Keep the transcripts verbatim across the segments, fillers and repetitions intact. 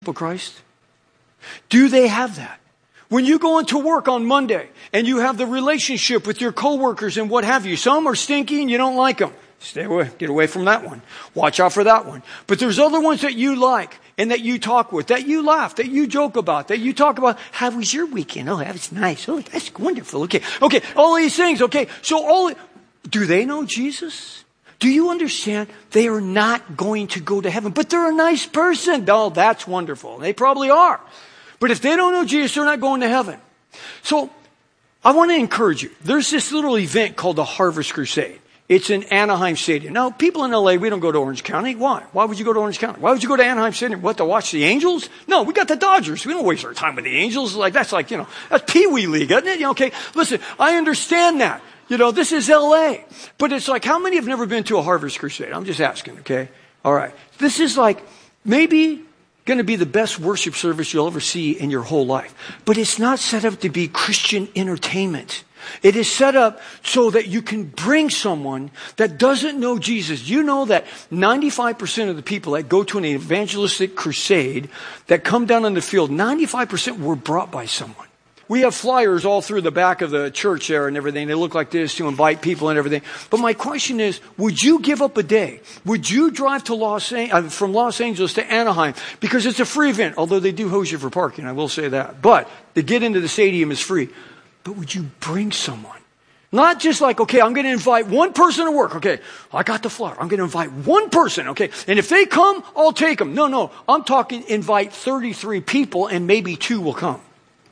of Christ? Do they have that? When you go into work on Monday and you have the relationship with your coworkers and what have you, some are stinky and you don't like them. Stay away, get away from that one. Watch out for that one. But there's other ones that you like and that you talk with, that you laugh, that you joke about, that you talk about. How was your weekend? Oh, that was nice. Oh, that's wonderful. Okay. Okay. All these things. Okay. So all, do they know Jesus? Do you understand? They are not going to go to heaven, but they're a nice person. Oh, that's wonderful. They probably are. But if they don't know Jesus, they're not going to heaven. So I want to encourage you. There's this little event called the Harvest Crusade. It's in Anaheim Stadium. Now, people in L A, we don't go to Orange County. Why? Why would you go to Orange County? Why would you go to Anaheim Stadium? What, to watch the Angels? No, we got the Dodgers. We don't waste our time with the Angels. Like, that's like, you know, that's Pee Wee League, isn't it? You know, okay, listen, I understand that. You know, this is L A. But it's like, how many have never been to a Harvest Crusade? I'm just asking, okay? All right. This is like maybe going to be the best worship service you'll ever see in your whole life. But it's not set up to be Christian entertainment. It is set up so that you can bring someone that doesn't know Jesus. You know that ninety-five percent of the people that go to an evangelistic crusade that come down on the field, ninety-five percent were brought by someone. We have flyers all through the back of the church there and everything. They look like this to invite people and everything. But my question is, would you give up a day? Would you drive to Los An- from Los Angeles to Anaheim? Because it's a free event, although they do hose you for parking, I will say that. But to get into the stadium is free. But would you bring someone? Not just like, okay, I'm going to invite one person to work. Okay, I got the flyer. I'm going to invite one person. Okay, and if they come, I'll take them. No, no, I'm talking invite thirty-three people and maybe two will come.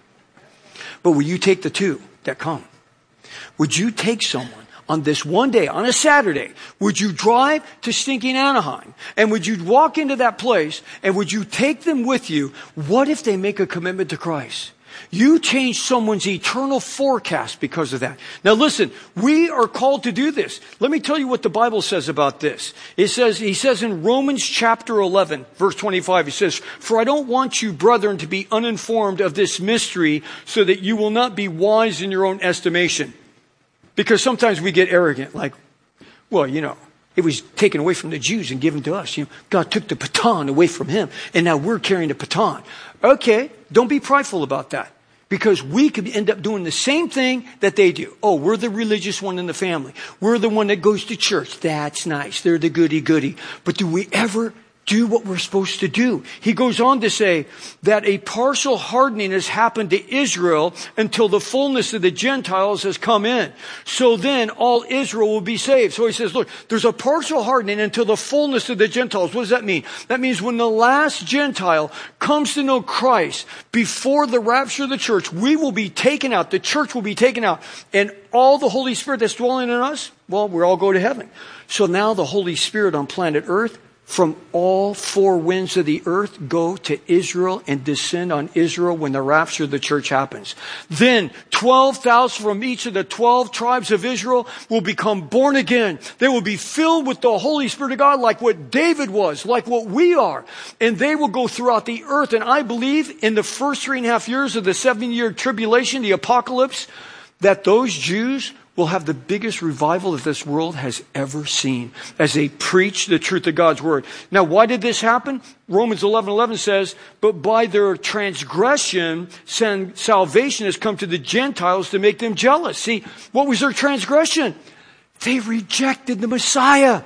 But will you take the two that come? Would you take someone on this one day, on a Saturday? Would you drive to stinking Anaheim? And would you walk into that place and would you take them with you? What if they make a commitment to Christ? You change someone's eternal forecast because of that. Now listen, we are called to do this. Let me tell you what the Bible says about this. It says, he says in Romans chapter eleven, verse twenty-five, he says, "For I don't want you, brethren, to be uninformed of this mystery, so that you will not be wise in your own estimation." Because sometimes we get arrogant, like, well, you know, it was taken away from the Jews and given to us. You know, God took the baton away from him, and now we're carrying the baton. Okay, don't be prideful about that. Because we could end up doing the same thing that they do. Oh, we're the religious one in the family. We're the one that goes to church. That's nice. They're the goody-goody. But do we ever do what we're supposed to do? He goes on to say that a partial hardening has happened to Israel until the fullness of the Gentiles has come in. So then all Israel will be saved. So he says, look, there's a partial hardening until the fullness of the Gentiles. What does that mean? That means when the last Gentile comes to know Christ before the rapture of the church, we will be taken out. The church will be taken out. And all the Holy Spirit that's dwelling in us, well, we'll all go to heaven. So now the Holy Spirit on planet Earth, from all four winds of the earth, go to Israel and descend on Israel when the rapture of the church happens. Then twelve thousand from each of the twelve tribes of Israel will become born again. They will be filled with the Holy Spirit of God like what David was, like what we are. And they will go throughout the earth. And I believe in the first three and a half years of the seven-year tribulation, the apocalypse, that those Jews will have the biggest revival that this world has ever seen as they preach the truth of God's word. Now, why did this happen? Romans eleven eleven says, "But by their transgression, salvation has come to the Gentiles to make them jealous." See, what was their transgression? They rejected the Messiah.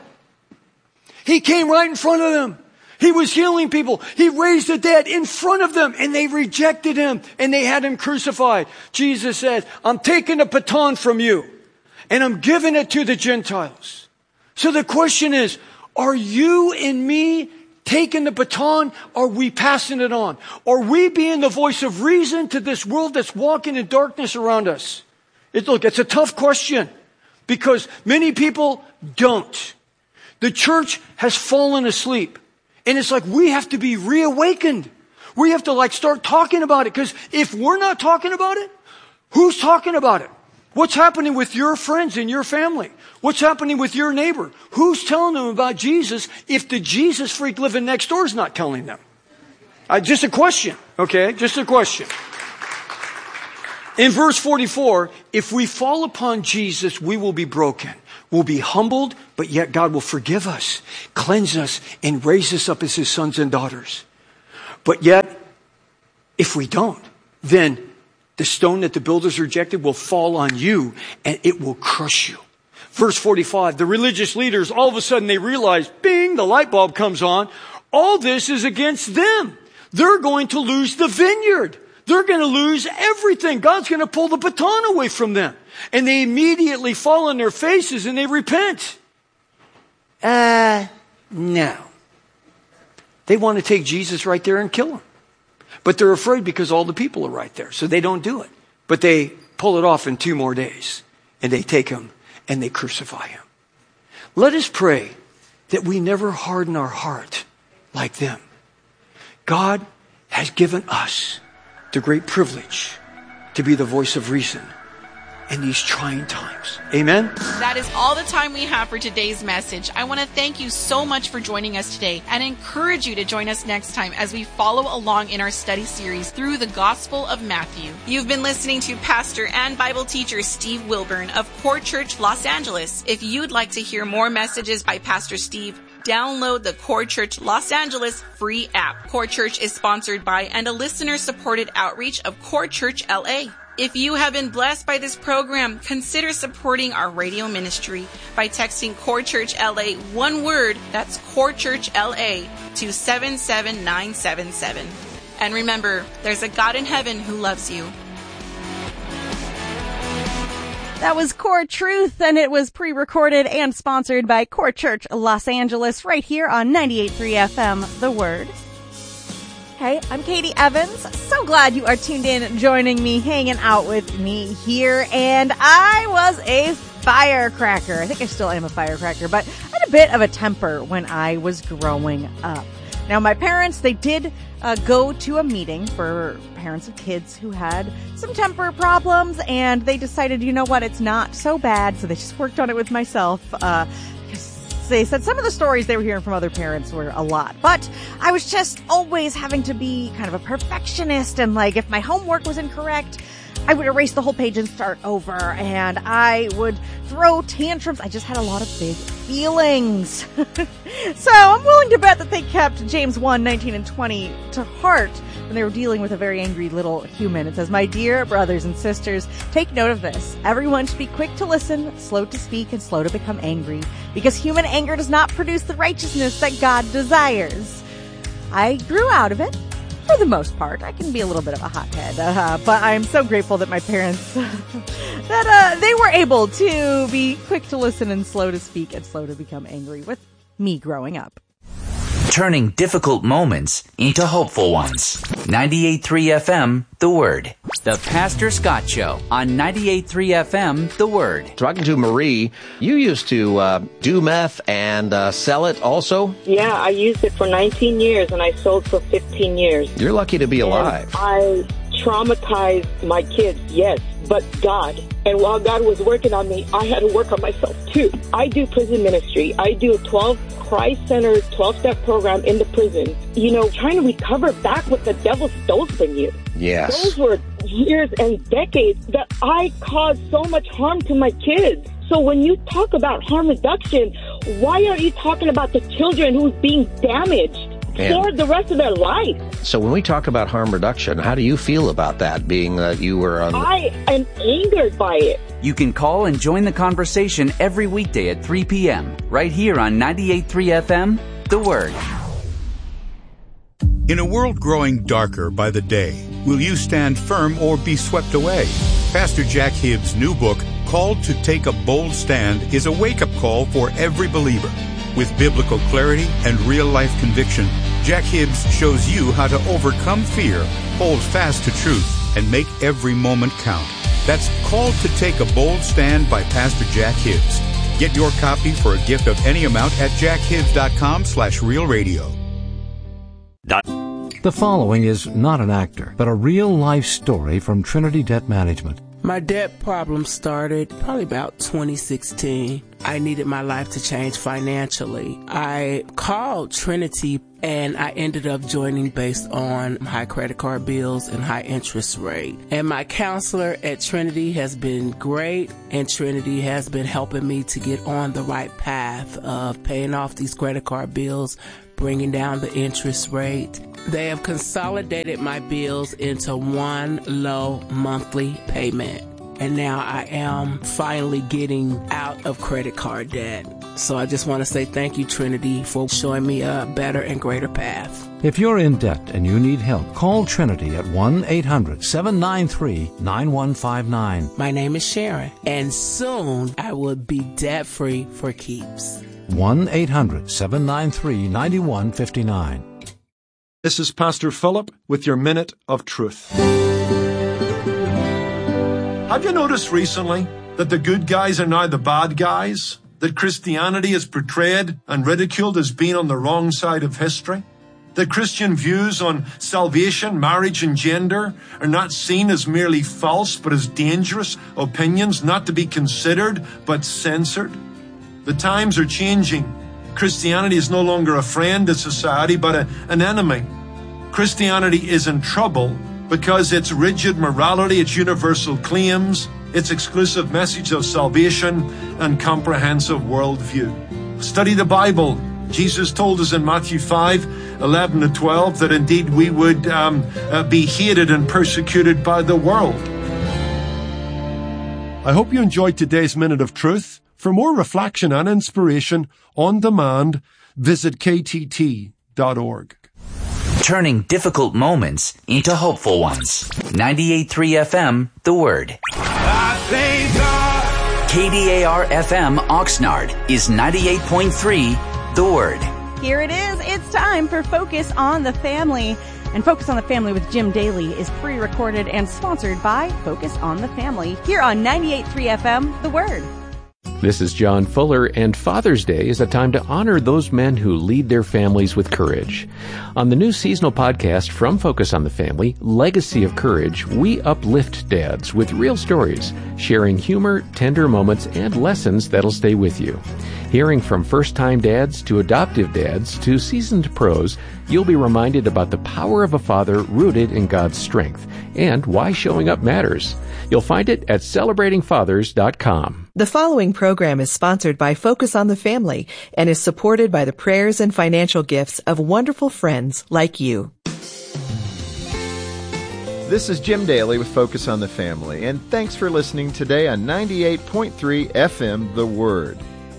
He came right in front of them. He was healing people. He raised the dead in front of them, and they rejected him, and they had him crucified. Jesus said, "I'm taking the baton from you, and I'm giving it to the Gentiles." So the question is, are you and me taking the baton? Are we passing it on? Are we being the voice of reason to this world that's walking in darkness around us? It, look, it's a tough question because many people don't. The church has fallen asleep. And it's like we have to be reawakened. We have to like start talking about it. Because if we're not talking about it, who's talking about it? What's happening with your friends and your family? What's happening with your neighbor? Who's telling them about Jesus if the Jesus freak living next door is not telling them? Uh, just a question, okay? Just a question. In verse forty-four, if we fall upon Jesus, we will be broken. We'll be humbled, but yet God will forgive us, cleanse us, and raise us up as his sons and daughters. But yet, if we don't, then the stone that the builders rejected will fall on you and it will crush you. Verse forty-five, the religious leaders, all of a sudden they realize, bing, the light bulb comes on. All this is against them. They're going to lose the vineyard. They're going to lose everything. God's going to pull the baton away from them. And they immediately fall on their faces and they repent. Uh, no. They want to take Jesus right there and kill him. But they're afraid because all the people are right there. So they don't do it. But they pull it off in two more days. And they take him and they crucify him. Let us pray that we never harden our heart like them. God has given us the great privilege to be the voice of reason in these trying times. Amen? That is all the time we have for today's message. I want to thank you so much for joining us today and encourage you to join us next time as we follow along in our study series through the Gospel of Matthew. You've been listening to Pastor and Bible teacher Steve Wilburn of Core Church Los Angeles. If you'd like to hear more messages by Pastor Steve, download the Core Church Los Angeles free app. Core Church is sponsored by and a listener-supported outreach of Core Church L A. If you have been blessed by this program, consider supporting our radio ministry by texting Core Church L A, one word, that's Core Church L A, to seven seven nine seven seven. And remember, there's a God in heaven who loves you. That was Core Truth, and it was pre-recorded and sponsored by Core Church Los Angeles right here on ninety-eight point three F M, The Word. Hey, I'm Katie Evans. So glad you are tuned in, joining me, hanging out with me here. And I was a firecracker. I think I still am a firecracker, but I had a bit of a temper when I was growing up. Now, my parents, they did uh, go to a meeting for parents of kids who had some temper problems, and they decided, you know what, it's not so bad. So they just worked on it with myself. Uh, They said some of the stories they were hearing from other parents were a lot. But I was just always having to be kind of a perfectionist. And like, if my homework was incorrect, I would erase the whole page and start over. And I would throw tantrums. I just had a lot of big feelings. So I'm willing to bet that they kept James one, nineteen and twenty to heart when they were dealing with a very angry little human. It says, my dear brothers and sisters, take note of this. Everyone should be quick to listen, slow to speak, and slow to become angry, because human anger does not produce the righteousness that God desires. I grew out of it. For the most part, I can be a little bit of a hothead, uh, but I'm so grateful that my parents, that uh, they were able to be quick to listen and slow to speak and slow to become angry with me growing up. Turning difficult moments into hopeful ones. ninety-eight point three F M, The Word. The Pastor Scott Show on ninety-eight point three F M, The Word. Talking to Marie, you used to uh, do meth and uh, sell it also? Yeah, I used it for nineteen years and I sold for fifteen years. You're lucky to be and alive. I traumatized my kids, yes, but God. And while God was working on me, I had to work on myself too. I do prison ministry. I do a twelve Christ-centered twelve-step program in the prison. You know, trying to recover back what the devil stole from you. Yes. Those were years and decades that I caused so much harm to my kids. So when you talk about harm reduction, why are you talking about the children who's being damaged And for the rest of their life? So when we talk about harm reduction, how do you feel about that, being that you were on... I am angered by it. You can call and join the conversation every weekday at three p.m. right here on ninety-eight point three F M, The Word. In a world growing darker by the day, will you stand firm or be swept away? Pastor Jack Hibbs' new book, Called to Take a Bold Stand, is a wake-up call for every believer. With biblical clarity and real-life conviction, Jack Hibbs shows you how to overcome fear, hold fast to truth, and make every moment count. That's Called to Take a Bold Stand by Pastor Jack Hibbs. Get your copy for a gift of any amount at jackhibbs.com slash real radio. The following is not an actor, but a real-life story from Trinity Debt Management. My debt problem started probably about twenty sixteen. I needed my life to change financially. I called Trinity and I ended up joining based on high credit card bills and high interest rate. And my counselor at Trinity has been great, and Trinity has been helping me to get on the right path of paying off these credit card bills, bringing down the interest rate. They have consolidated my bills into one low monthly payment. And now I am finally getting out of credit card debt. So I just want to say thank you, Trinity, for showing me a better and greater path. If you're in debt and you need help, call Trinity at one eight hundred seven nine three nine one five nine. My name is Sharon, and soon I will be debt-free for keeps. one eight hundred seven nine three nine one five nine. This is Pastor Philip with your Minute of Truth. Have you noticed recently that the good guys are now the bad guys? That Christianity is portrayed and ridiculed as being on the wrong side of history? That Christian views on salvation, marriage, and gender are not seen as merely false, but as dangerous opinions not to be considered, but censored? The times are changing. Christianity is no longer a friend to society, but a, an enemy. Christianity is in trouble because its rigid morality, its universal claims, its exclusive message of salvation, and comprehensive worldview. Study the Bible. Jesus told us in Matthew five, eleven to twelve that indeed we would um, uh, be hated and persecuted by the world. I hope you enjoyed today's Minute of Truth. For more reflection and inspiration on demand, visit k t t dot org. Turning difficult moments into hopeful ones. ninety-eight point three F M, The Word. I thank God. K D A R F M Oxnard is ninety-eight point three, The Word. Here it is. It's time for Focus on the Family. And Focus on the Family with Jim Daly is pre-recorded and sponsored by Focus on the Family here on ninety-eight point three F M, The Word. This is John Fuller, and Father's Day is a time to honor those men who lead their families with courage. On the new seasonal podcast from Focus on the Family, Legacy of Courage, we uplift dads with real stories, sharing humor, tender moments, and lessons that'll stay with you. Hearing from first-time dads to adoptive dads to seasoned pros, you'll be reminded about the power of a father rooted in God's strength and why showing up matters. You'll find it at celebrating fathers dot com. The following program is sponsored by Focus on the Family and is supported by the prayers and financial gifts of wonderful friends like you. This is Jim Daly with Focus on the Family, and thanks for listening today on ninety-eight point three F M, The Word.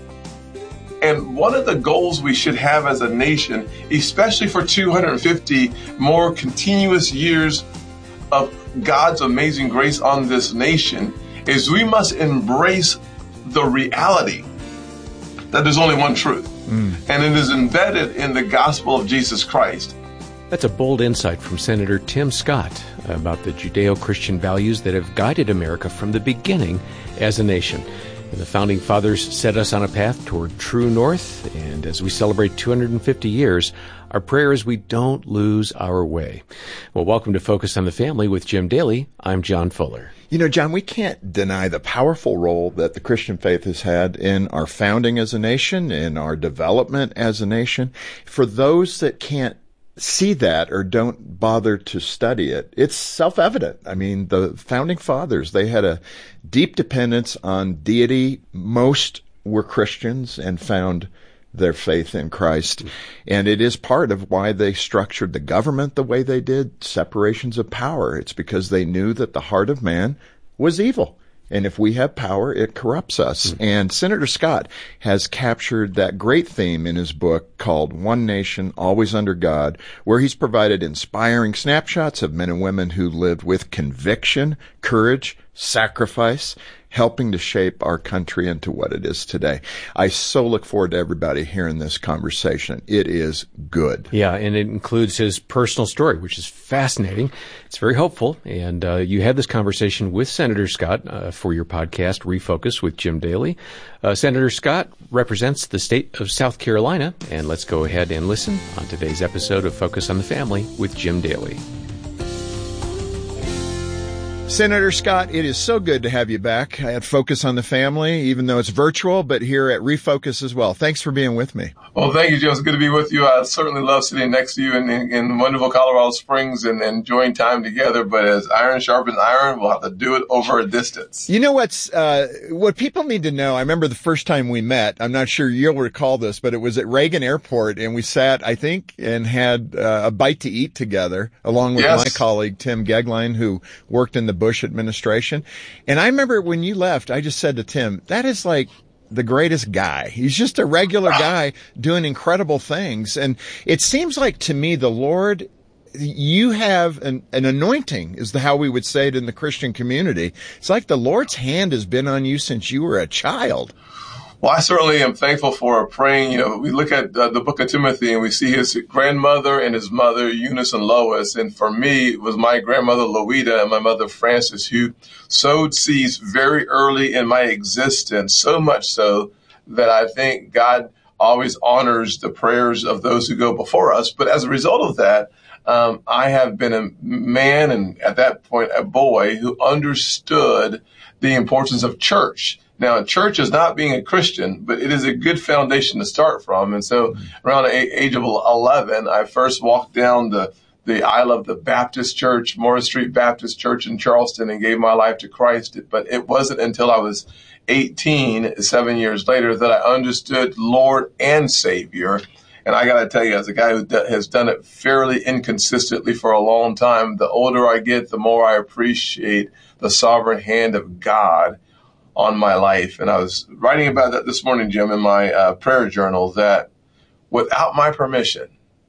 And one of the goals we should have as a nation, especially for two hundred fifty more continuous years of God's amazing grace on this nation, is we must embrace the reality that there's only one truth. Mm. And it is embedded in the gospel of Jesus Christ. That's a bold insight from Senator Tim Scott about the Judeo-Christian values that have guided America from the beginning as a nation. And the Founding Fathers set us on a path toward true north, and as we celebrate two hundred fifty years, our prayer is we don't lose our way. Well, welcome to Focus on the Family with Jim Daly. I'm John Fuller. You know, John, we can't deny the powerful role that the Christian faith has had in our founding as a nation, in our development as a nation. For those that can't see that or don't bother to study it, it's self-evident. I mean, the Founding Fathers, they had a deep dependence on deity. Most were Christians and found their faith in Christ. And it is part of why they structured the government the way they did, separations of power. It's because they knew that the heart of man was evil. And if we have power, it corrupts us. Mm-hmm. And Senator Scott has captured that great theme in his book called One Nation, Always Under God, where he's provided inspiring snapshots of men and women who lived with conviction, courage, sacrifice, helping to shape our country into what it is today. I so look forward to everybody hearing this conversation. It is good. Yeah, and it includes his personal story, which is fascinating. It's very hopeful. And uh, you had this conversation with Senator Scott uh, for your podcast, Refocus with Jim Daly. Uh, Senator Scott represents the state of South Carolina. And let's go ahead and listen on today's episode of Focus on the Family with Jim Daly. Senator Scott, it is so good to have you back at Focus on the Family, even though it's virtual, but here at Refocus as well. Thanks for being with me. Well, thank you, Jim. It's good to be with you. I certainly love sitting next to you in, in, in wonderful Colorado Springs and, and enjoying time together. But as iron sharpens iron, we'll have to do it over a distance. You know what's uh, what people need to know? I remember the first time we met. I'm not sure you'll recall this, but it was at Reagan Airport, and we sat, I think, and had uh, a bite to eat together, along with yes. my colleague Tim Gegline, who worked in the Bush administration. And I remember when you left, I just said to Tim, "That is like the greatest guy. He's just a regular guy doing incredible things." And it seems like to me, the Lord, you have an, an anointing, is the, how we would say it in the Christian community. It's like the Lord's hand has been on you since you were a child. Well, I certainly am thankful for praying. You know, we look at uh, the book of Timothy and we see his grandmother and his mother, Eunice and Lois. And for me, it was my grandmother, Louita, and my mother, Frances, who sowed seeds very early in my existence, so much so that I think God always honors the prayers of those who go before us. But as a result of that, um, I have been a man, and at that point, a boy, who understood the importance of church. Now, church is not being a Christian, but it is a good foundation to start from. And so around the age of eleven, I first walked down the, the aisle of the Baptist Church, Morris Street Baptist Church in Charleston, and gave my life to Christ. But it wasn't until I was eighteen, seven years later, that I understood Lord and Savior. And I got to tell you, as a guy who has done it fairly inconsistently for a long time, the older I get, the more I appreciate the sovereign hand of God on my life. And I was writing about that this morning, Jim, in my uh, prayer journal, that without my permission,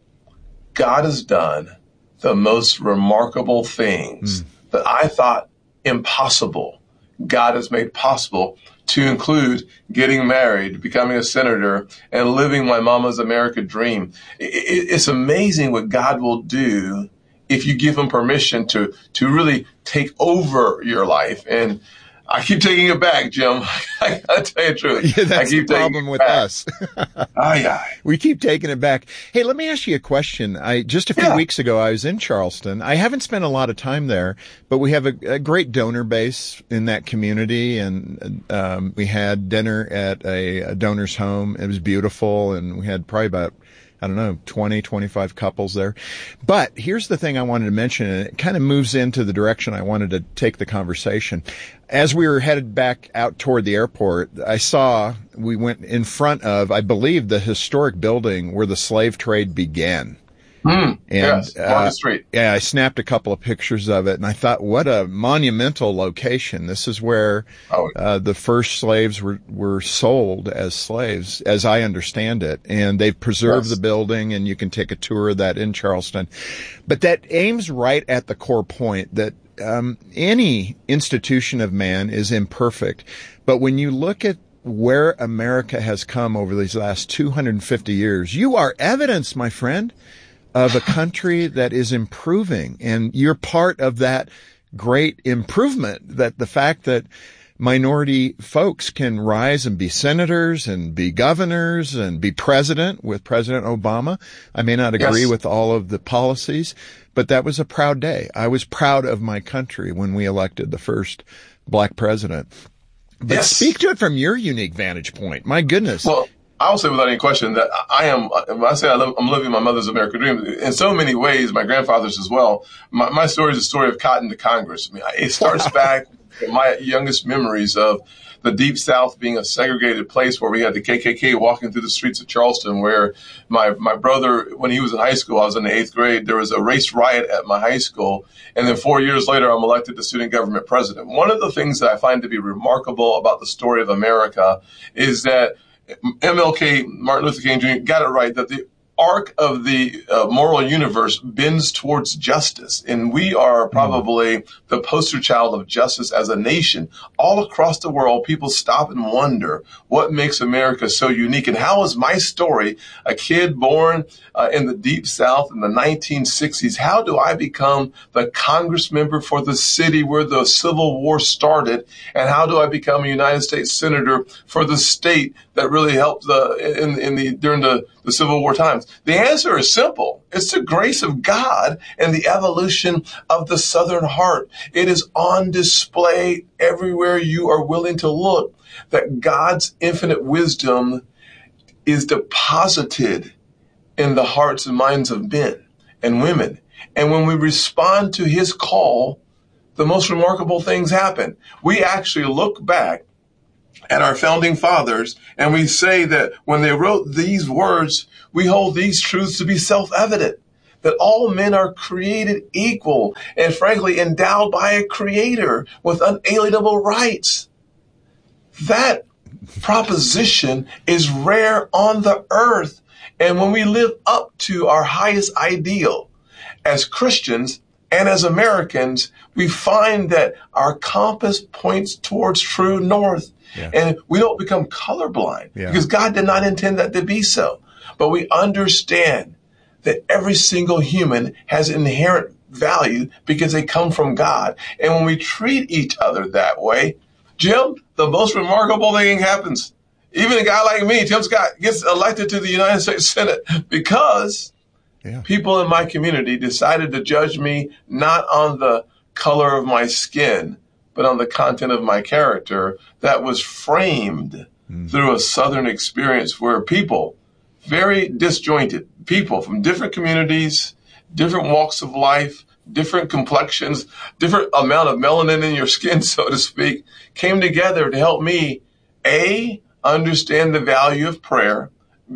God has done the most remarkable things mm. that I thought impossible. God has made possible, to include getting married, becoming a senator, and living my mama's America dream. It, it, it's amazing what God will do if you give him permission to, to really take over your life. And I keep taking it back, Jim. I gotta tell you the truth. Yeah, that's I keep the problem with back. us. Aye, aye. We keep taking it back. Hey, let me ask you a question. I just a few yeah. weeks ago, I was in Charleston. I haven't spent a lot of time there, but we have a, a great donor base in that community, and um, we had dinner at a, a donor's home. It was beautiful, and we had probably about, I don't know, twenty, twenty-five couples there. But here's the thing I wanted to mention, and it kind of moves into the direction I wanted to take the conversation. As we were headed back out toward the airport, I saw, we went in front of, I believe, the historic building where the slave trade began. Mm, and, yes, on the street. Uh, yeah, I snapped a couple of pictures of it, and I thought, what a monumental location. This is where oh. uh, the first slaves were, were sold as slaves, as I understand it. And they've preserved yes. the building, and you can take a tour of that in Charleston. But that aims right at the core point that um, any institution of man is imperfect. But when you look at where America has come over these last two hundred fifty years, you are evidence, my friend, of a country that is improving. And you're part of that great improvement, that the fact that minority folks can rise and be senators and be governors and be president with President Obama. I may not agree yes. with all of the policies, but that was a proud day. I was proud of my country when we elected the first black president. But yes. speak to it from your unique vantage point. My goodness. Well, I'll say without any question that I am, when I say I live, I'm living my mother's American dream, in so many ways, my grandfather's as well. My, my story is a story of cotton to Congress. I mean, it starts wow. back in my youngest memories of the Deep South being a segregated place where we had the K K K walking through the streets of Charleston, where my, my brother, when he was in high school, I was in the eighth grade, there was a race riot at my high school. And then four years later, I'm elected the student government president. One of the things that I find to be remarkable about the story of America is that M L K, Martin Luther King Junior, got it right, that the arc of the uh, moral universe bends towards justice. And we are probably the poster child of justice as a nation. All across the world, people stop and wonder what makes America so unique. And how is my story, a kid born uh, in the Deep South in the nineteen sixties, how do I become the Congress member for the city where the Civil War started? And how do I become a United States Senator for the state that really helped the, in, in the, during the, the Civil War times? The answer is simple. It's the grace of God and the evolution of the Southern heart. It is on display everywhere you are willing to look, that God's infinite wisdom is deposited in the hearts and minds of men and women. And when we respond to his call, the most remarkable things happen. We actually look back at our founding fathers and we say that when they wrote these words, we hold these truths to be self-evident, that all men are created equal and frankly endowed by a creator with unalienable rights. That proposition is rare on the earth. And when we live up to our highest ideal as Christians and as Americans, we find that our compass points towards true north. Yeah. And we don't become colorblind yeah. because God did not intend that to be so. But we understand that every single human has inherent value because they come from God. And when we treat each other that way, Jim, the most remarkable thing happens. Even a guy like me, Tim Scott, gets elected to the United States Senate because yeah. people in my community decided to judge me not on the color of my skin, but on the content of my character that was framed mm. through a Southern experience where people, very disjointed people from different communities, different walks of life, different complexions, different amount of melanin in your skin, so to speak, came together to help me, A, understand the value of prayer,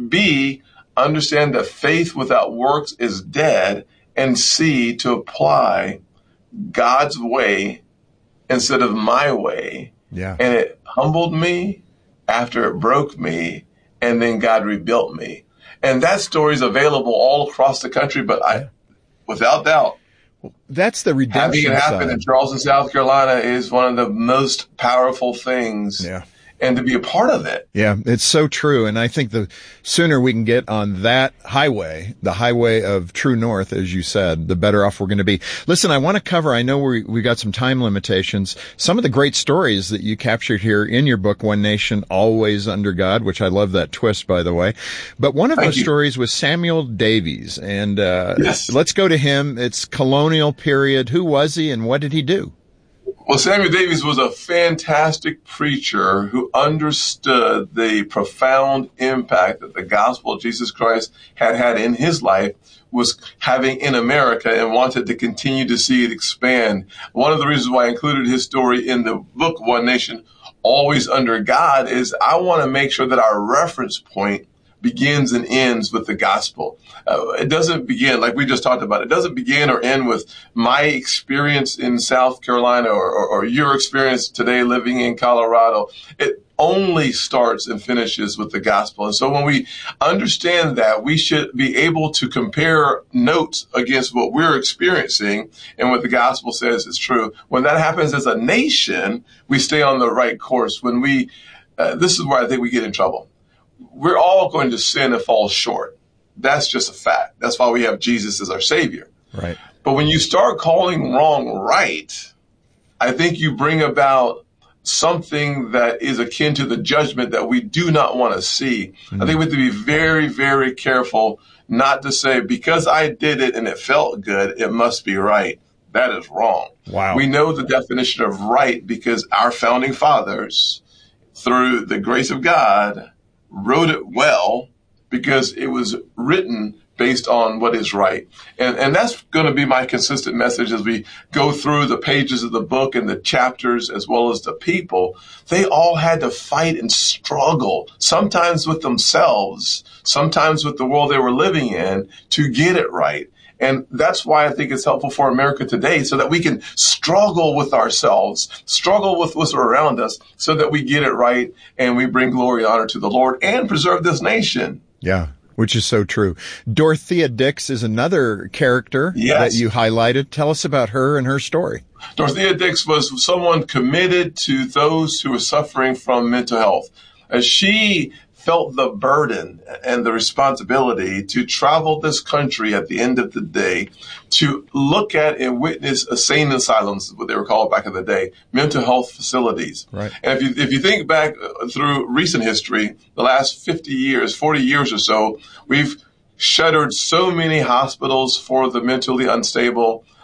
B, understand that faith without works is dead, and C, to apply God's way instead of my way. Yeah. And it humbled me after it broke me, and then God rebuilt me. And that story is available all across the country, but I, without doubt, that's the redemption having it happen side. in Charleston, South Carolina is one of the most powerful things. Yeah. And to be a part of it. Yeah, it's so true. And I think the sooner we can get on that highway, the highway of true north, as you said, the better off we're going to be. Listen, I want to cover, I know we we got some time limitations, some of the great stories that you captured here in your book, One Nation, Always Under God, which I love that twist, by the way. But one of Thank those you. stories was Samuel Davies. And uh, yes. let's go to him. It's colonial period. Who was he and what did he do? Well, Samuel Davies was a fantastic preacher who understood the profound impact that the gospel of Jesus Christ had had in his life, was having in America, and wanted to continue to see it expand. One of the reasons why I included his story in the book, One Nation, Always Under God, is I want to make sure that our reference point begins and ends with the gospel. Uh, it doesn't begin, like we just talked about, it doesn't begin or end with my experience in South Carolina or, or, or your experience today living in Colorado. It only starts and finishes with the gospel. And so when we understand that, we should be able to compare notes against what we're experiencing and what the gospel says is true. When that happens as a nation, we stay on the right course. When we, uh, this is where I think we get in trouble. We're all going to sin and fall short. That's just a fact. That's why we have Jesus as our Savior. Right. But when you start calling wrong right, I think you bring about something that is akin to the judgment that we do not want to see. Mm-hmm. I think we have to be very, very careful not to say, because I did it and it felt good, it must be right. That is wrong. Wow. We know the definition of right because our founding fathers, through the grace of God, wrote it well because it was written based on what is right. And, and that's going to be my consistent message as we go through the pages of the book and the chapters as well as the people. They all had to fight and struggle, sometimes with themselves, sometimes with the world they were living in, to get it right. And that's why I think it's helpful for America today, so that we can struggle with ourselves, struggle with what's around us, so that we get it right and we bring glory and honor to the Lord and preserve this nation. Yeah, which is so true. Dorothea Dix is another character yes. that you highlighted. Tell us about her and her story. Dorothea Dix was someone committed to those who were suffering from mental health. As she felt the burden and the responsibility to travel this country at the end of the day to look at and witness insane asylums, what they were called back in the day, mental health facilities. Right. And if you, if you think back through recent history, the last fifty years, forty years or so, we've shuttered so many hospitals for the mentally unstable.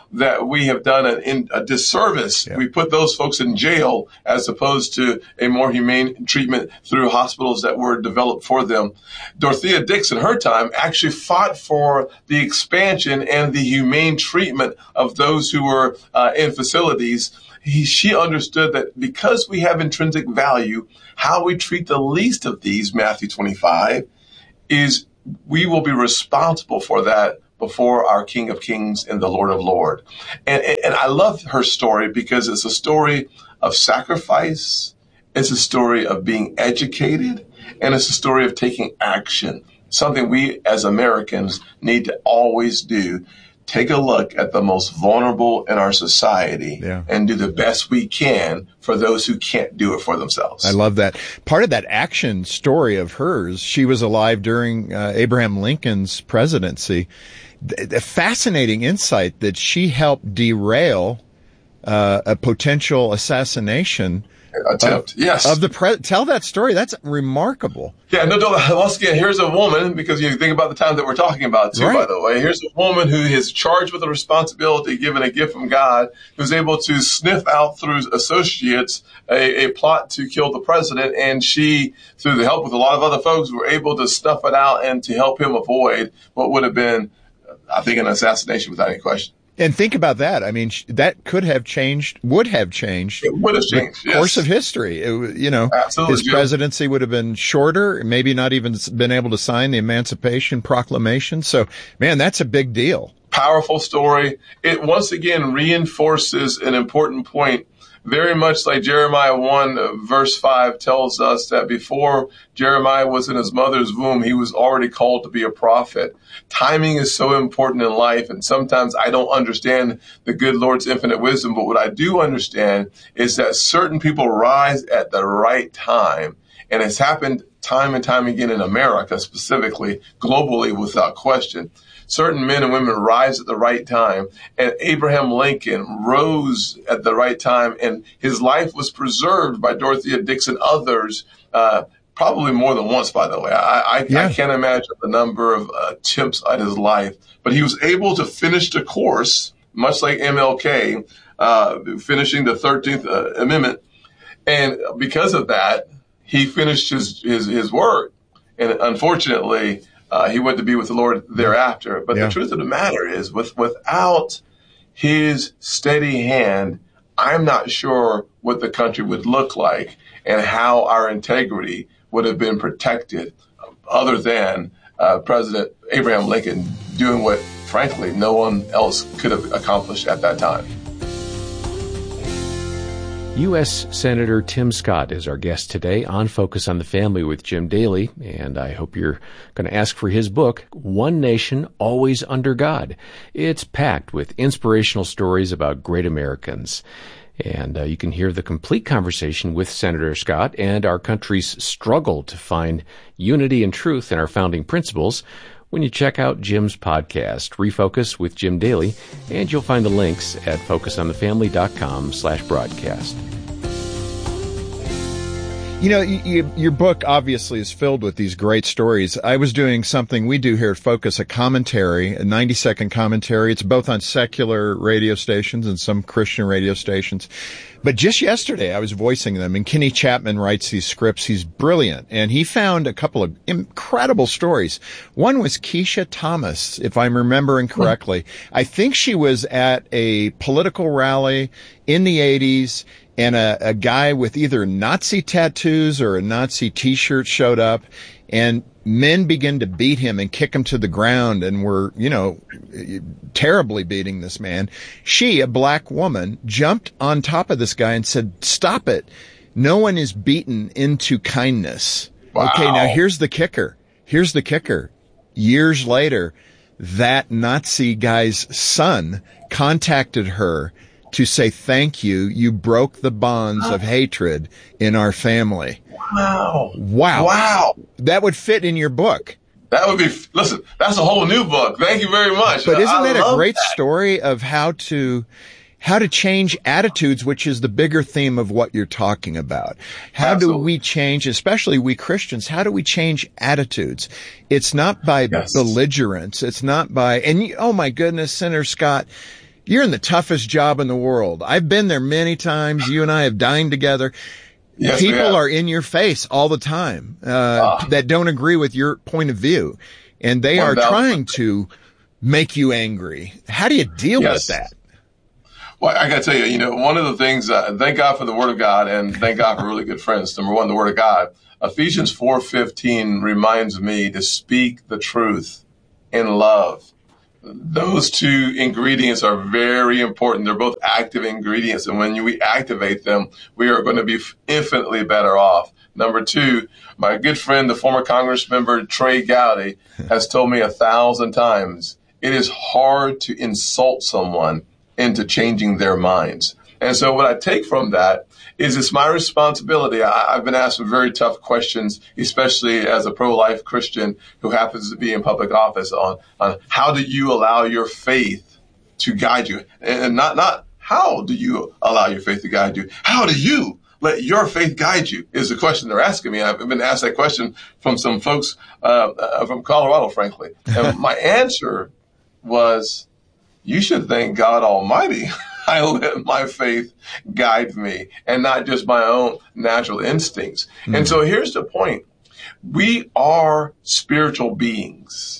that we have done a, a disservice. Yeah. We put those folks in jail as opposed to a more humane treatment through hospitals that were developed for them. Dorothea Dix in her time actually fought for the expansion and the humane treatment of those who were uh, in facilities. He, she understood that because we have intrinsic value, how we treat the least of these, Matthew twenty-five, is we will be responsible for that before our King of Kings and the Lord of Lords. And, and I love her story because it's a story of sacrifice. It's a story of being educated, and it's a story of taking action, something we as Americans need to always do. Take a look at the most vulnerable in our society yeah. and do the best we can for those who can't do it for themselves. I love that. Part of that action story of hers, she was alive during uh, Abraham Lincoln's presidency. The, the fascinating insight that she helped derail uh, a potential assassination attempt. Of, yes. Of the pre- tell that story. That's remarkable. Yeah. No. no once again, here's a woman, because you think about the time that we're talking about too. Right. By the way, here's a woman who is charged with a responsibility, given a gift from God, who's able to sniff out through associates a, a plot to kill the president, and she, through the help with a lot of other folks, were able to stuff it out and to help him avoid what would have been, I think, an assassination without any question. And think about that. I mean, that could have changed, would have changed. It would have changed, the course yes. of history. It, you know, Absolutely, his presidency would have been shorter, maybe not even been able to sign the Emancipation Proclamation. So, man, that's a big deal. Powerful story. It once again reinforces an important point. Very much like Jeremiah one, verse five tells us that before Jeremiah was in his mother's womb, he was already called to be a prophet. Timing is so important in life, and sometimes I don't understand the good Lord's infinite wisdom, but what I do understand is that certain people rise at the right time, and it's happened time and time again in America, specifically, globally, without question. Certain men and women rise at the right time, and Abraham Lincoln rose at the right time, and his life was preserved by Dorothea Dix and others, uh, probably more than once, by the way. I, I, yeah. I can't imagine the number of uh, attempts at his life, but he was able to finish the course, much like M L K, uh, finishing the thirteenth uh, Amendment, and because of that, he finished his, his, his work, and unfortunately, Uh, he went to be with the Lord thereafter. But yeah. the truth of the matter is, with, without his steady hand, I'm not sure what the country would look like and how our integrity would have been protected, other than uh, President Abraham Lincoln doing what, frankly, no one else could have accomplished at that time. U S Senator Tim Scott is our guest today on Focus on the Family with Jim Daly, and I hope you're going to ask for his book, One Nation, Always Under God. It's packed with inspirational stories about great Americans. And uh, you can hear the complete conversation with Senator Scott and our country's struggle to find unity and truth in our founding principles when you check out Jim's podcast, Refocus with Jim Daly, and you'll find the links at focusonthefamily.com slash broadcast. You know, you, you, your book obviously is filled with these great stories. I was doing something we do here at Focus, a commentary, a ninety-second commentary. It's both on secular radio stations and some Christian radio stations. But just yesterday, I was voicing them, and Kenny Chapman writes these scripts. He's brilliant, and he found a couple of incredible stories. One was Keisha Thomas, if I'm remembering correctly. I think she was at a political rally in the eighties, and a, a guy with either Nazi tattoos or a Nazi T-shirt showed up, and men began to beat him and kick him to the ground and were, you know, terribly beating this man. She, a black woman, jumped on top of this guy and said, "Stop it. No one is beaten into kindness." Wow. Okay, now here's the kicker. Here's the kicker. Years later, that Nazi guy's son contacted her to say, "Thank you. You broke the bonds of hatred in our family." Wow. Wow. Wow. That would fit in your book. That would be, listen, that's a whole new book. Thank you very much. But isn't I that a great that. story of how to, how to change attitudes, which is the bigger theme of what you're talking about? How Absolutely. do we change, especially we Christians, how do we change attitudes? It's not by yes. belligerence. It's not by, and you, oh my goodness, Senator Scott, You're in the toughest job in the world. I've been there many times. You and I have dined together. Yes, People are in your face all the time uh, uh, that don't agree with your point of view, and they are trying to make you angry. How do you deal yes. with that? Well, I got to tell you, you know, one of the things, uh, thank God for the Word of God, and thank God for really good friends. Number one, the Word of God. Ephesians four fifteen reminds me to speak the truth in love. Those two ingredients are very important. They're both active ingredients. And when we activate them, we are going to be infinitely better off. Number two, my good friend, the former Congress member Trey Gowdy, has told me a thousand times, it is hard to insult someone into changing their minds. And so what I take from that is it's my responsibility. I, I've been asked some very tough questions, especially as a pro-life Christian who happens to be in public office on, on how do you allow your faith to guide you? And not, not how do you allow your faith to guide you? How do you let your faith guide you is the question they're asking me. I've been asked that question from some folks uh, uh, from Colorado, frankly. And my answer was, you should thank God Almighty. I let my faith guide me and not just my own natural instincts. Mm-hmm. And so here's the point. We are spiritual beings.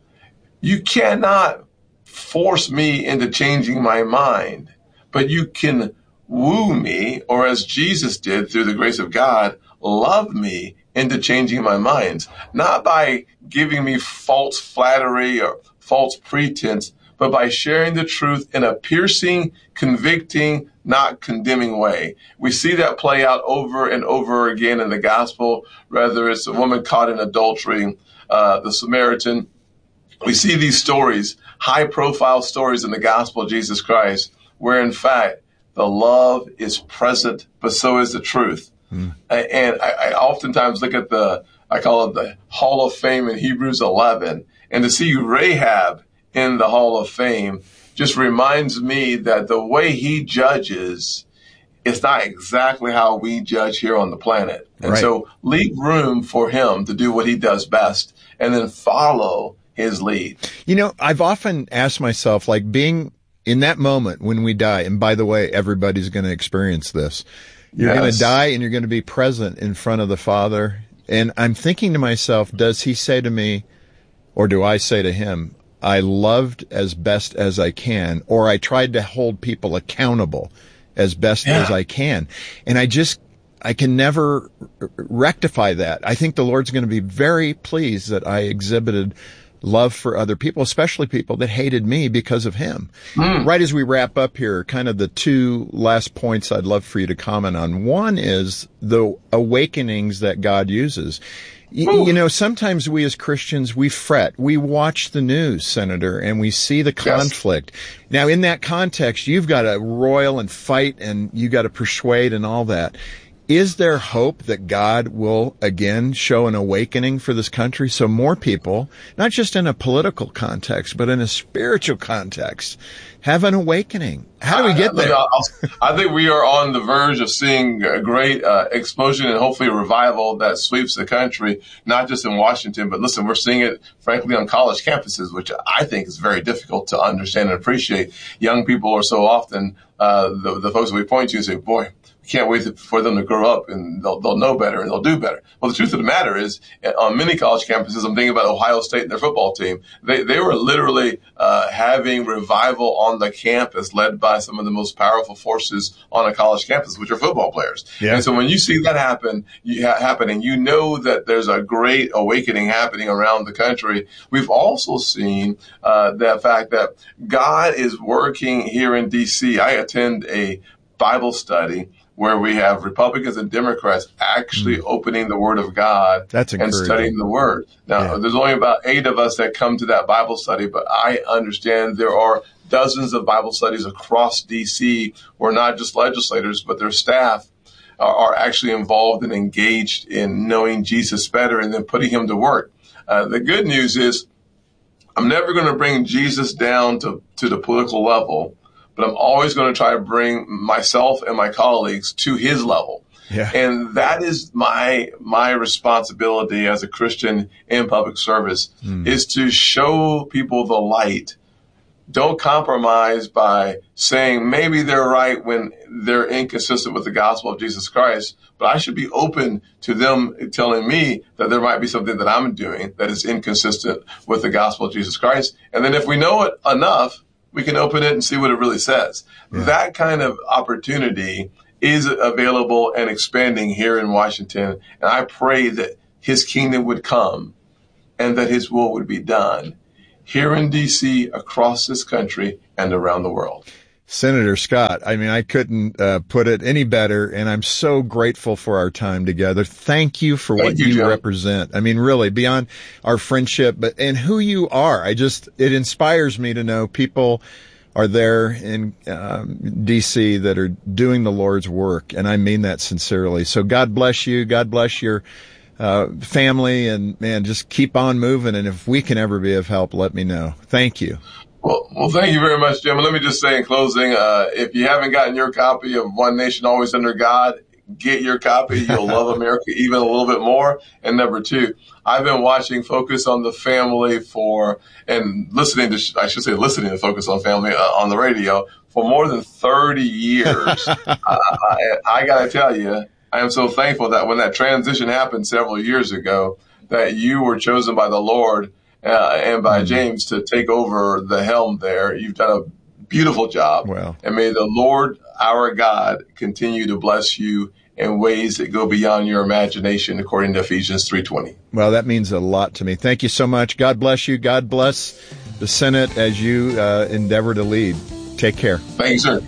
You cannot force me into changing my mind, but you can woo me, or as Jesus did through the grace of God, love me into changing my mind, not by giving me false flattery or false pretense, but by sharing the truth in a piercing, convicting, not condemning way. We see that play out over and over again in the gospel, whether it's a woman caught in adultery, uh, the Samaritan. We see these stories, high-profile stories in the gospel of Jesus Christ, where in fact the love is present, but so is the truth. Mm. And I, I oftentimes look at the, I call it the Hall of Fame in Hebrews eleven, and to see Rahab in the Hall of Fame just reminds me that the way he judges is not exactly how we judge here on the planet. And right. so leave room for him to do what he does best and then follow his lead. You know, I've often asked myself, like being in that moment when we die, and by the way, everybody's going to experience this. You're yes. going to die and you're going to be present in front of the Father. And I'm thinking to myself, does he say to me, or do I say to him, I loved as best as I can, or I tried to hold people accountable as best yeah. as I can. And I just, I can never rectify that. I think the Lord's going to be very pleased that I exhibited love for other people, especially people that hated me because of him. Mm. Right as we wrap up here, kind of the two last points I'd love for you to comment on. One is the awakenings that God uses. You, you know, sometimes we as Christians, we fret. We watch the news, Senator, and we see the conflict. Yes. Now, in that context, you've got to roil and fight, and you got to persuade and all that. Is there hope that God will again show an awakening for this country so more people, not just in a political context, but in a spiritual context, have an awakening? How do we get there? I think we are on the verge of seeing a great uh, explosion and hopefully a revival that sweeps the country, not just in Washington, but listen, we're seeing it, frankly, on college campuses, which I think is very difficult to understand and appreciate. Young people are so often uh, the, the folks that we point to and say, boy, can't wait for them to grow up and they'll, they'll know better and they'll do better. Well, the truth of the matter is, on many college campuses, I'm thinking about Ohio State and their football team. They they were literally uh, having revival on the campus, led by some of the most powerful forces on a college campus, which are football players. Yeah. And so when you see that happen, you ha- happening, you know that there's a great awakening happening around the country. We've also seen uh, the fact that God is working here in D C. I attend a Bible study where we have Republicans and Democrats actually mm. opening the Word of God That's and studying the Word. Now, yeah. there's only about eight of us that come to that Bible study, but I understand there are dozens of Bible studies across D C where not just legislators, but their staff are, are actually involved and engaged in knowing Jesus better and then putting him to work. Uh, the good news is I'm never going to bring Jesus down to, to the political level, but I'm always going to try to bring myself and my colleagues to his level. Yeah. And that is my my responsibility as a Christian in public service, mm. is to show people the light don't compromise by saying maybe they're right when they're inconsistent with the gospel of Jesus Christ, but I should be open to them telling me that there might be something that I'm doing that is inconsistent with the gospel of Jesus Christ. And then if we know it enough, we can open it and see what it really says. Yeah. That kind of opportunity is available and expanding here in Washington. And I pray that his kingdom would come and that his will would be done here in D C, across this country, and around the world. Senator Scott, I mean, I couldn't uh, put it any better, and I'm so grateful for our time together. Thank you for Thank what you, you John. represent. I mean, really, beyond our friendship, but and who you are. I just, it inspires me to know people are there in um, D C that are doing the Lord's work, and I mean that sincerely. So God bless you. God bless your Uh, family, and man, just keep on moving. And if we can ever be of help, let me know. Thank you. Well, well, thank you very much, Jim. And let me just say in closing, uh, if you haven't gotten your copy of One Nation Always Under God, get your copy. You'll love America even a little bit more. And number two, I've been watching Focus on the Family for, and listening to, I should say listening to Focus on Family uh, on the radio for more than thirty years. I, I, I got to tell you, I am so thankful that when that transition happened several years ago, that you were chosen by the Lord uh, and by James to take over the helm there. You've done a beautiful job. Well, and may the Lord, our God, continue to bless you in ways that go beyond your imagination, according to Ephesians three twenty. Well, that means a lot to me. Thank you so much. God bless you. God bless the Senate as you uh, endeavor to lead. Take care. Thank you, sir.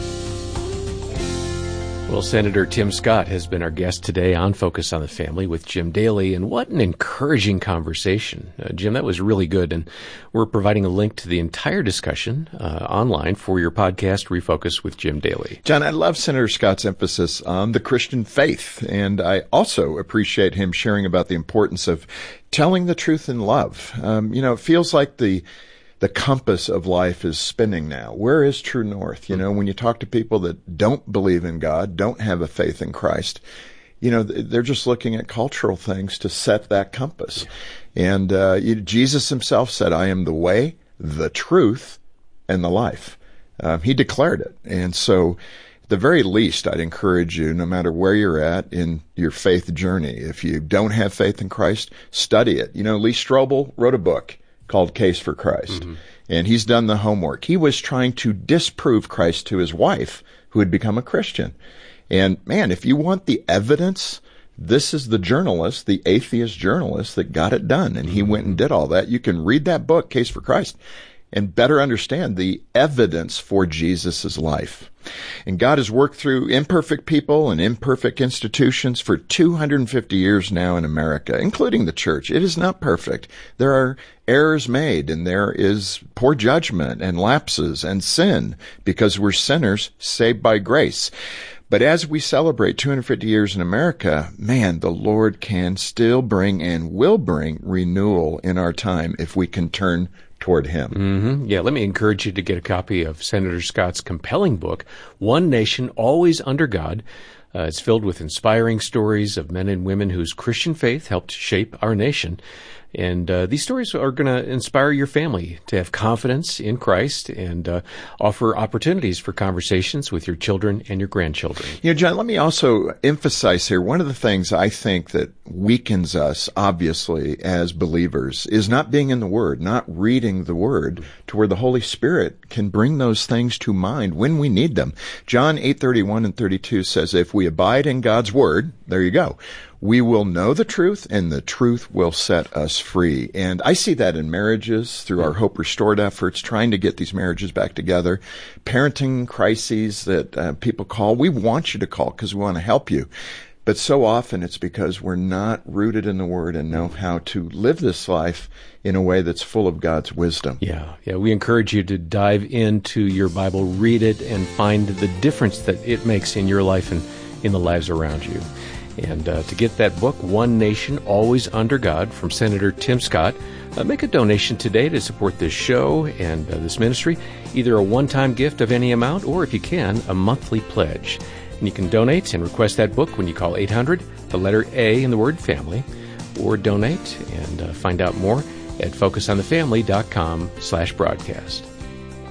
Well, Senator Tim Scott has been our guest today on Focus on the Family with Jim Daly, and what an encouraging conversation. Uh, Jim, that was really good, and we're providing a link to the entire discussion uh, online for your podcast, Refocus with Jim Daly. John, I love Senator Scott's emphasis on the Christian faith, and I also appreciate him sharing about the importance of telling the truth in love. Um, you know, it feels like the The compass of life is spinning now. Where is true north? You know, when you talk to people that don't believe in God, don't have a faith in Christ, you know, they're just looking at cultural things to set that compass. And uh, Jesus himself said, I am the way, the truth, and the life. Uh, he declared it. And so at the very least, I'd encourage you, no matter where you're at in your faith journey, if you don't have faith in Christ, study it. You know, Lee Strobel wrote a book called Case for Christ. Mm-hmm. And he's done the homework. He was trying to disprove Christ to his wife, who had become a Christian. And man, if you want the evidence, this is the journalist, the atheist journalist that got it done. And he mm-hmm. went and did all that. You can read that book, Case for Christ, and better understand the evidence for Jesus' life. And God has worked through imperfect people and imperfect institutions for two hundred fifty years now in America, including the church. It is not perfect. There are errors made, and there is poor judgment and lapses and sin because we're sinners saved by grace. But as we celebrate two hundred fifty years in America, man, the Lord can still bring and will bring renewal in our time if we can turn toward him. Mm-hmm. Yeah, let me encourage you to get a copy of Senator Scott's compelling book, One Nation Always Under God. Uh, it's filled with inspiring stories of men and women whose Christian faith helped shape our nation. And uh, these stories are going to inspire your family to have confidence in Christ and uh, offer opportunities for conversations with your children and your grandchildren. You know, John, let me also emphasize here, one of the things I think that weakens us, obviously, as believers is not being in the Word, not reading the Word to where the Holy Spirit can bring those things to mind when we need them. John eight thirty-one and thirty-two says, if we abide in God's Word, there you go, we will know the truth, and the truth will set us free. And I see that in marriages through our Hope Restored efforts, trying to get these marriages back together, parenting crises that uh, people call. We want you to call because we want to help you. But so often it's because we're not rooted in the Word and know how to live this life in a way that's full of God's wisdom. Yeah, yeah. We encourage you to dive into your Bible, read it, and find the difference that it makes in your life and in the lives around you. And uh, to get that book, One Nation Always Under God, from Senator Tim Scott, uh, make a donation today to support this show and uh, this ministry, either a one-time gift of any amount or, if you can, a monthly pledge. And you can donate and request that book when you call eight hundred, the letter A in the word family, or donate and uh, find out more at focus on the family dot com slash broadcast.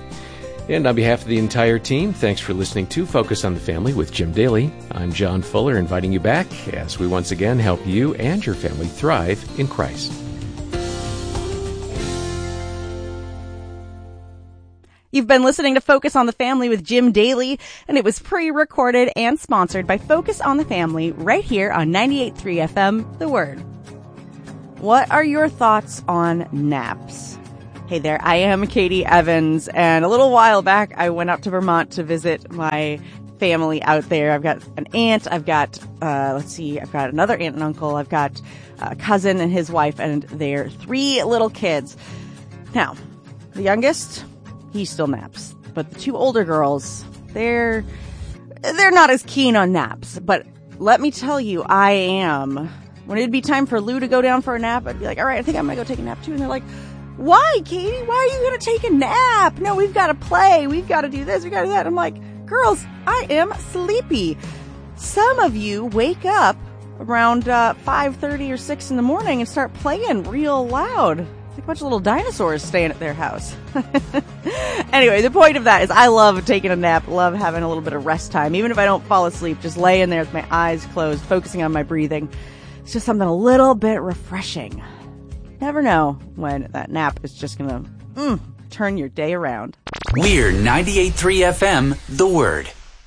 And on behalf of the entire team, thanks for listening to Focus on the Family with Jim Daly. I'm John Fuller, inviting you back as we once again help you and your family thrive in Christ. You've been listening to Focus on the Family with Jim Daly, and it was pre-recorded and sponsored by Focus on the Family right here on ninety-eight point three F M, The Word. What are your thoughts on naps? Hey there, I am Katie Evans, and a little while back I went up to Vermont to visit my family out there. I've got an aunt, I've got, uh, let's see, I've got another aunt and uncle, I've got a cousin and his wife and their three little kids. Now, the youngest, he still naps, but the two older girls, they're, they're not as keen on naps, but let me tell you, I am. When it'd be time for Lou to go down for a nap, I'd be like, all right, I think I'm going to go take a nap too. And they're like, why, Katie? Why are you going to take a nap? No, we've got to play. We've got to do this. We've got to do that. I'm like, girls, I am sleepy. Some of you wake up around uh, five thirty or six in the morning and start playing real loud. It's like a bunch of little dinosaurs staying at their house. Anyway, the point of that is I love taking a nap, love having a little bit of rest time. Even if I don't fall asleep, just laying there with my eyes closed, focusing on my breathing. It's just something a little bit refreshing. Never know when that nap is just going to mm, turn your day around. We're ninety-eight point three F M, The Word.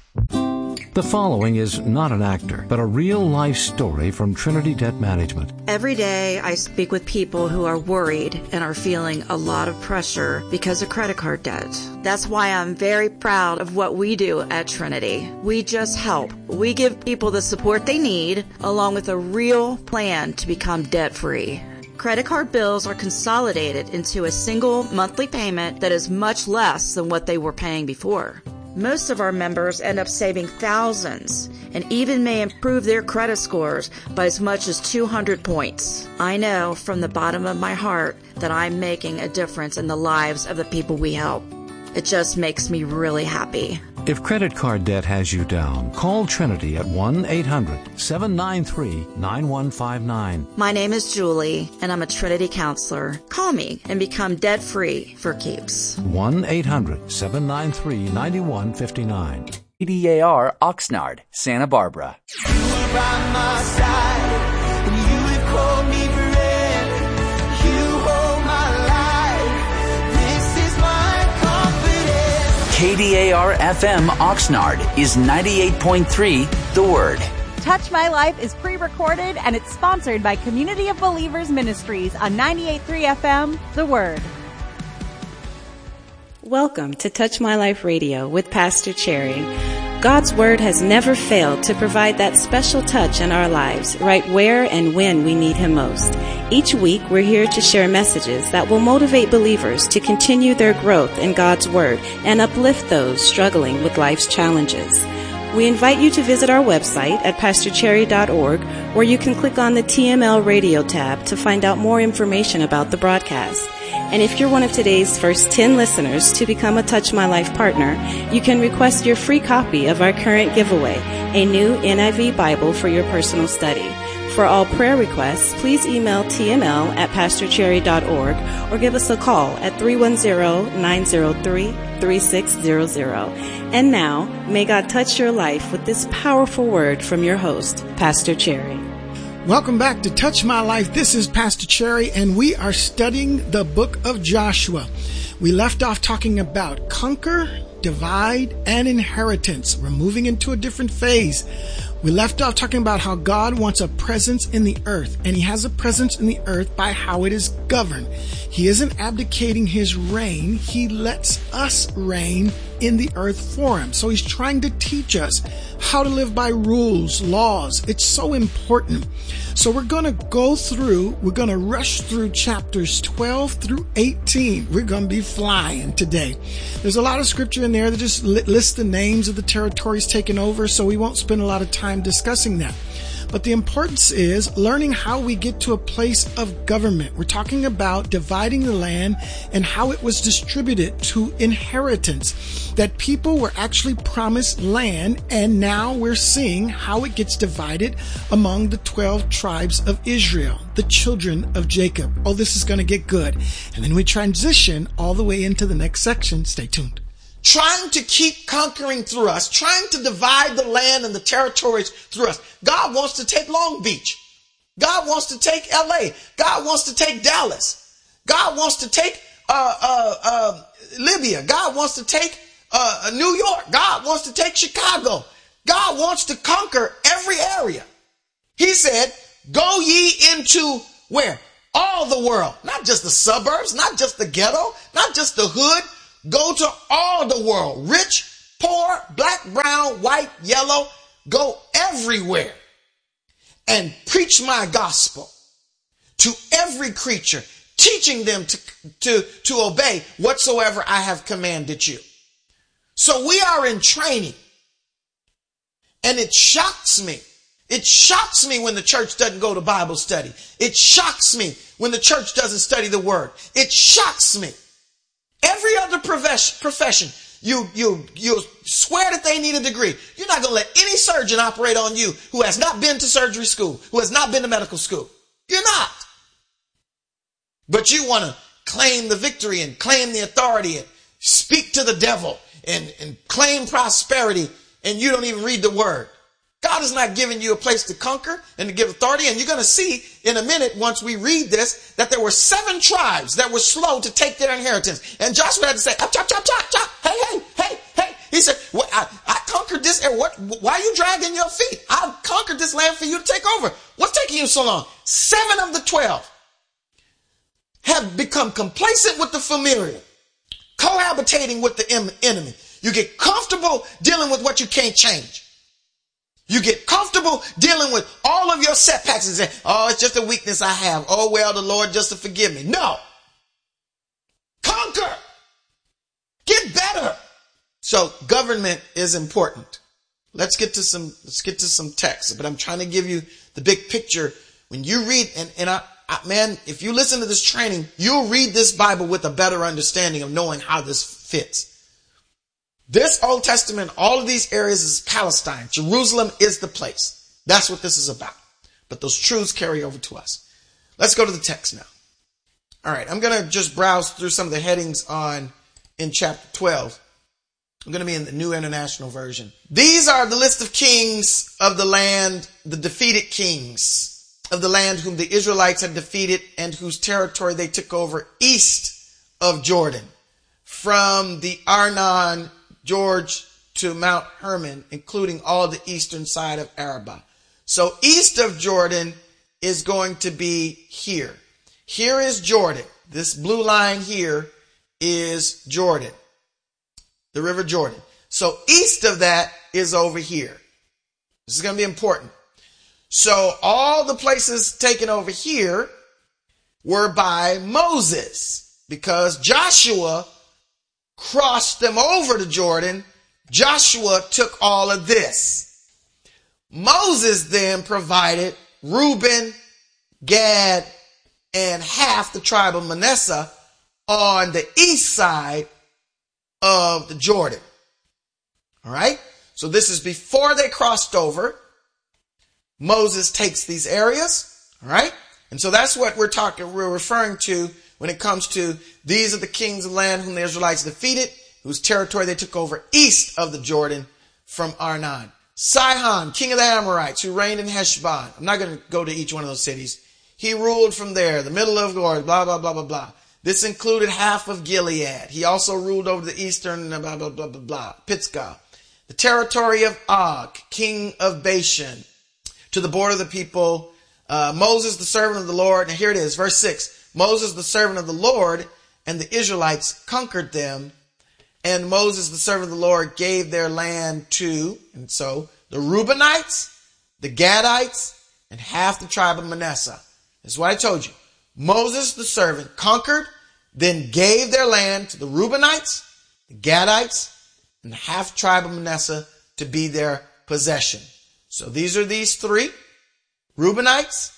The following is not an actor, but a real-life story from Trinity Debt Management. Every day I speak with people who are worried and are feeling a lot of pressure because of credit card debt. That's why I'm very proud of what we do at Trinity. We just help. We give people the support they need, along with a real plan to become debt-free. Credit card bills are consolidated into a single monthly payment that is much less than what they were paying before. Most of our members end up saving thousands and even may improve their credit scores by as much as two hundred points. I know from the bottom of my heart that I'm making a difference in the lives of the people we help. It just makes me really happy. If credit card debt has you down, call Trinity at one eight hundred seven nine three nine one five nine. My name is Julie, and I'm a Trinity counselor. Call me and become debt-free for keeps. one eight hundred seven nine three nine one five nine. K D A R Oxnard, Santa Barbara. You were by my side, and you have called me friend. You hold my life. This is my confidence. K D A R F M Oxnard is ninety-eight point three, The Word. Touch My Life is pre-recorded and it's sponsored by Community of Believers Ministries on ninety-eight point three F M, The Word. Welcome to Touch My Life Radio with Pastor Cherry. God's Word has never failed to provide that special touch in our lives, right where and when we need Him most. Each week, we're here to share messages that will motivate believers to continue their growth in God's Word and uplift those struggling with life's challenges. We invite you to visit our website at pastor cherry dot org, where you can click on the T M L Radio tab to find out more information about the broadcast. And if you're one of today's first ten listeners to become a Touch My Life partner, you can request your free copy of our current giveaway, a new N I V Bible for your personal study. For all prayer requests, please email T M L at pastor cherry dot org or give us a call at three one zero nine zero three three six zero zero. And now, may God touch your life with this powerful word from your host, Pastor Cherry. Welcome back to Touch My Life. This is Pastor Cherry, and we are studying the book of Joshua. We left off talking about conquer, divide, and inheritance. We're moving into a different phase. We left off talking about how God wants a presence in the earth, and He has a presence in the earth by how it is governed. He isn't abdicating His reign. He lets us reign in the earth for Him. So He's trying to teach us how to live by rules, laws. It's so important. So we're going to go through, we're going to rush through chapters twelve through eighteen. We're going to be flying today. There's a lot of scripture in there that just lists the names of the territories taken over, so we won't spend a lot of time discussing that. But the importance is learning how we get to a place of government. We're talking about dividing the land and how it was distributed to inheritance. That people were actually promised land, and now we're seeing how it gets divided among the twelve tribes of Israel, the children of Jacob. Oh, this is going to get good. And then we transition all the way into the next section. Stay tuned. trying to keep conquering through us, trying to divide the land and the territories through us. God wants to take Long Beach. God wants to take L A. God wants to take Dallas. God wants to take uh, uh, uh, Libya. God wants to take uh, New York. God wants to take Chicago. God wants to conquer every area. He said, go ye into where? All the world, not just the suburbs, not just the ghetto, not just the hood. Go to all the world, rich, poor, black, brown, white, yellow. Go everywhere and preach my gospel to every creature, teaching them to, to, to obey whatsoever I have commanded you. So we are in training. And it shocks me. It shocks me when the church doesn't go to Bible study. It shocks me when the church doesn't study the word. It shocks me. Every other profession, you, you, you swear that they need a degree. You're not going to let any surgeon operate on you who has not been to surgery school, who has not been to medical school. You're not. But you want to claim the victory and claim the authority and speak to the devil and, and claim prosperity, and you don't even read the word. God has not given you a place to conquer and to give authority. And you're going to see in a minute, once we read this, that there were seven tribes that were slow to take their inheritance. And Joshua had to say, chop, chop, chop, chop, chop. Hey, hey, hey, hey. He said, well, I, I conquered this. And what, why are you dragging your feet? I conquered this land for you to take over. What's taking you so long? Seven of the twelve have become complacent with the familiar, cohabitating with the em- enemy. You get comfortable dealing with what you can't change. You get comfortable dealing with all of your setbacks and say, oh, it's just a weakness I have. Oh, well, the Lord just to forgive me. No. Conquer. Get better. So government is important. Let's get to some, let's get to some text, but I'm trying to give you the big picture. When you read, and, and I, I, man, if you listen to this training, you'll read this Bible with a better understanding of knowing how this fits. This Old Testament, all of these areas is Palestine. Jerusalem is the place. That's what this is about. But those truths carry over to us. Let's go to the text now. All right, I'm going to just browse through some of the headings on in chapter twelve. I'm going to be in the New International Version. These are the list of kings of the land, the defeated kings of the land whom the Israelites had defeated and whose territory they took over east of Jordan, from the Arnon George to Mount Hermon, including all the eastern side of Arabah. So east of Jordan is going to be here. Here is Jordan. This blue line here is Jordan, the River Jordan. So east of that is over here. This is going to be important. So all the places taken over here were by Moses, because Joshua crossed them over to Jordan. Joshua took all of this. Moses then provided Reuben, Gad, and half the tribe of Manasseh on the east side of the Jordan. All right. So this is before they crossed over. Moses takes these areas. All right. And so that's what we're talking, we're referring to when it comes to these are the kings of the land whom the Israelites defeated, whose territory they took over east of the Jordan from Arnon. Sihon, king of the Amorites, who reigned in Heshbon. I'm not going to go to each one of those cities. He ruled from there, the middle of Gord, blah, blah, blah, blah, blah. This included half of Gilead. He also ruled over the eastern, blah, blah, blah, blah, blah, Pisgah. The territory of Og, king of Bashan, to the border of the people. Uh, Moses, the servant of the Lord. And here it is, verse six. Moses, the servant of the Lord, and the Israelites conquered them. And Moses, the servant of the Lord, gave their land to, and so, the Reubenites, the Gadites, and half the tribe of Manasseh. That's what I told you. Moses, the servant, conquered, then gave their land to the Reubenites, the Gadites, and the half tribe of Manasseh to be their possession. So these are these three: Reubenites,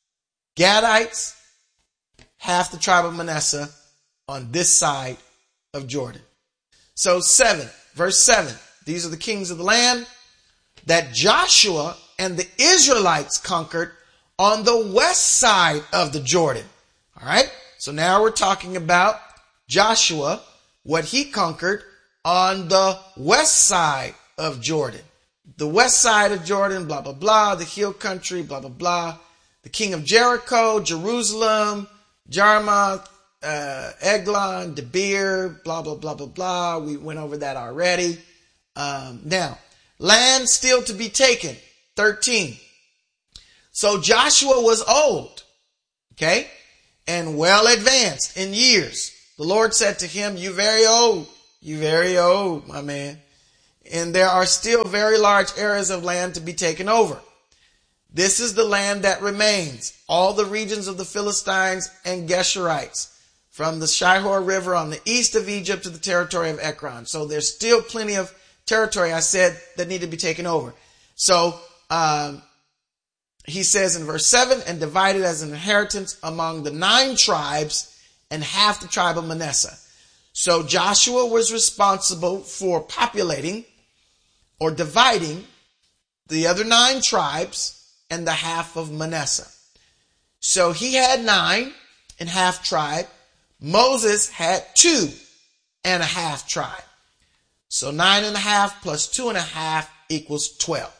Gadites, half the tribe of Manasseh on this side of Jordan. So seven, verse seven, these are the kings of the land that Joshua and the Israelites conquered on the west side of the Jordan. All right. So now we're talking about Joshua, what he conquered on the west side of Jordan. The west side of Jordan, blah, blah, blah, the hill country, blah, blah, blah. The king of Jericho, Jerusalem, Jarmuth, uh, Eglon, Debir, blah, blah, blah, blah, blah. We went over that already. Um, now, land still to be taken, thirteen. So Joshua was old, okay, and well advanced in years. The Lord said to him, "You very old, you very old, my man. And there are still very large areas of land to be taken over. This is the land that remains, all the regions of the Philistines and Geshurites, from the Shihor River on the east of Egypt to the territory of Ekron." So there's still plenty of territory, I said, that need to be taken over. So um, he says in verse seven, "and divided as an inheritance among the nine tribes and half the tribe of Manasseh." So Joshua was responsible for populating or dividing the other nine tribes and the half of Manasseh. So he had nine and half tribe. Moses had two and a half tribe. So nine and a half plus two and a half equals twelve.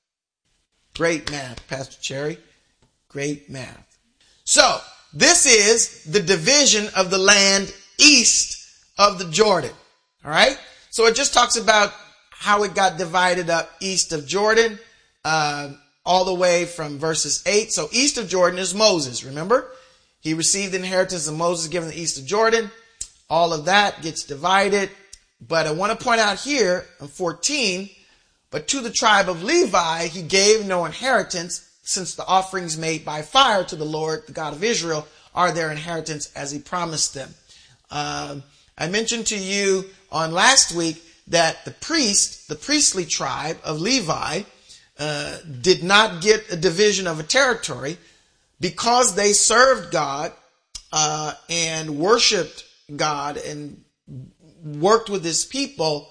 Great math, Pastor Cherry. Great math. So this is the division of the land east of the Jordan. All right. So it just talks about how it got divided up east of Jordan, uh, all the way from verses eight. So east of Jordan is Moses. Remember, he received the inheritance of Moses given the east of Jordan. All of that gets divided. But I want to point out here in fourteen, "But to the tribe of Levi, he gave no inheritance, since the offerings made by fire to the Lord, the God of Israel, are their inheritance as he promised them." Um, I mentioned to you on last week that the priest, the priestly tribe of Levi, uh, did not get a division of a territory because they served God uh, and worshiped God and worked with his people.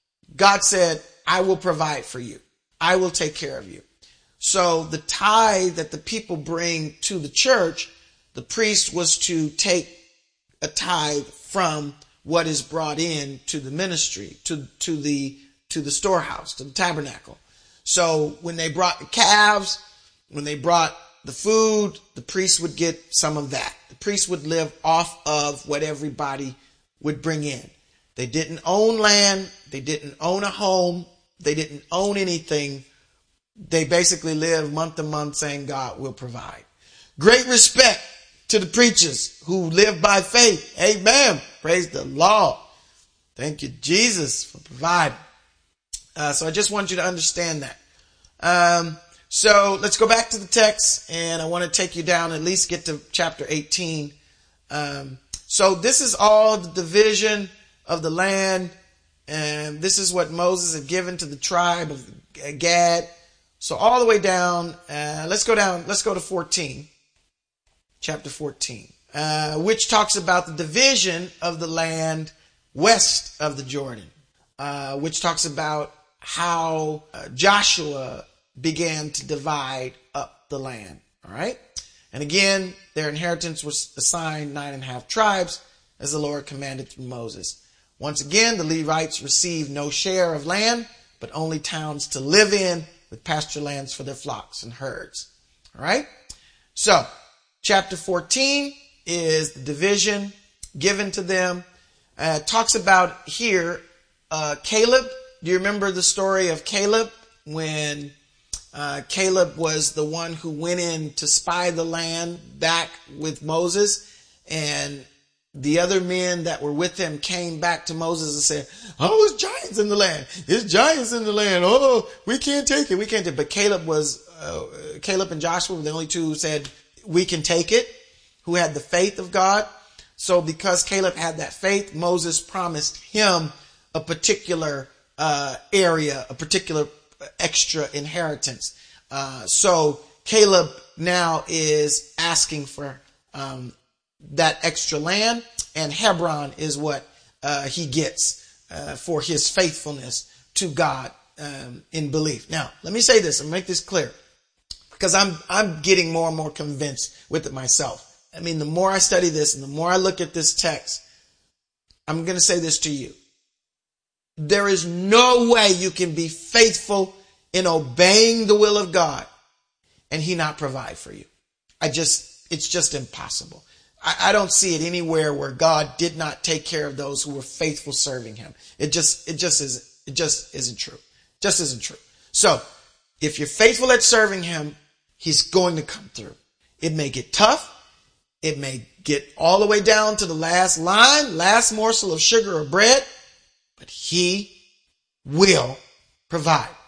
God said, "I will provide for you. I will take care of you." So the tithe that the people bring to the church, the priest was to take a tithe from what is brought in to the ministry, to, to the, to the storehouse, to the tabernacle. So when they brought the calves, when they brought the food, the priest would get some of that. The priest would live off of what everybody would bring in. They didn't own land. They didn't own a home. They didn't own anything. They basically lived month to month saying, "God will provide." Great respect to the preachers who live by faith. Amen. Praise the Lord. Thank you, Jesus, for providing. Uh, so I just want you to understand that. Um, so let's go back to the text, and I want to take you down, at least get to chapter eighteen. Um, so this is all the division of the land, and this is what Moses had given to the tribe of Gad. So all the way down, uh, let's go down, let's go to fourteen. Chapter fourteen, uh, which talks about the division of the land west of the Jordan, uh, which talks about how uh, Joshua began to divide up the land. All right. And again, their inheritance was assigned nine and a half tribes as the Lord commanded through Moses. Once again, the Levites received no share of land, but only towns to live in with pasture lands for their flocks and herds. All right. So chapter fourteen is the division given to them. Uh, it talks about here uh, Caleb. Do you remember the story of Caleb when uh, Caleb was the one who went in to spy the land back with Moses, and the other men that were with him came back to Moses and said, "Oh, there's giants in the land. There's giants in the land. Oh, we can't take it. We can't take it." But Caleb was, uh, Caleb and Joshua were the only two who said, "We can take it," who had the faith of God. So because Caleb had that faith, Moses promised him a particular uh, area, a particular extra inheritance. Uh, so Caleb now is asking for um, that extra land, and Hebron is what uh, he gets uh, for his faithfulness to God um, in belief. Now, let me say this and make this clear, because I'm I'm getting more and more convinced with it myself. I mean, the more I study this and the more I look at this text, I'm going to say this to you. There is no way you can be faithful in obeying the will of God and he not provide for you. I just, it's just impossible. I, I don't see it anywhere where God did not take care of those who were faithful serving him. It just, it just isn't, it just isn't true. Just isn't true. So if you're faithful at serving him, he's going to come through. It may get tough. It may get all the way down to the last line, last morsel of sugar or bread, but he will provide.